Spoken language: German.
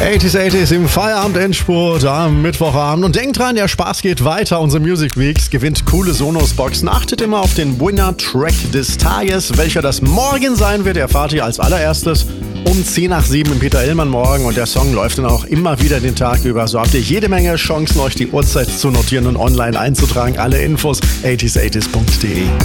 80s im Feierabend-Endspurt am Mittwochabend. Und denkt dran, der Spaß geht weiter. Unsere Music Weeks gewinnt coole Sonos-Boxen. Achtet immer auf den Winner-Track des Tages. Welcher das morgen sein wird, erfahrt ihr als allererstes um 10 nach 7 im Peter Illmann morgen. Und der Song läuft dann auch immer wieder den Tag über. So habt ihr jede Menge Chancen, euch die Uhrzeit zu notieren und online einzutragen. Alle Infos 80s80s.de.